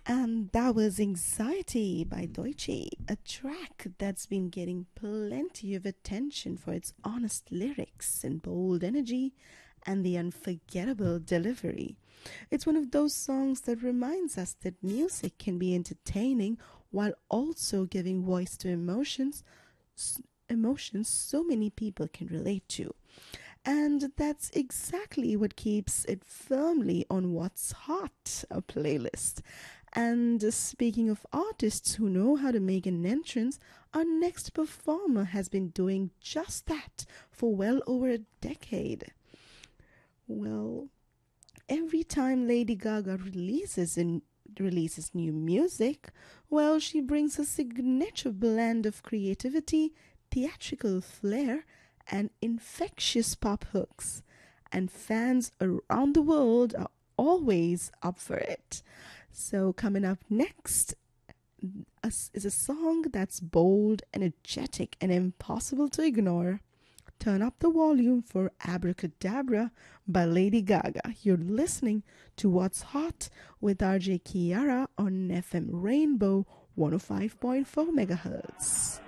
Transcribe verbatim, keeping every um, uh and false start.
And that was Anxiety by Deutsche, a track that's been getting plenty of attention for its honest lyrics and bold energy and the unforgettable delivery. It's one of those songs that reminds us that music can be entertaining while also giving voice to emotions, emotions so many people can relate to. And that's exactly what keeps it firmly on What's Hot, a playlist. And speaking of artists who know how to make an entrance, our next performer has been doing just that for well over a decade. Well, every time Lady Gaga releases in, releases new music, well, she brings a signature blend of creativity, theatrical flair, and infectious pop hooks. And fans around the world are always up for it. So, coming up next is a song that's bold, energetic, and impossible to ignore. Turn up the volume for Abracadabra by Lady Gaga. You're listening to What's Hot with R J Kiara on F M Rainbow one oh five point four megahertz.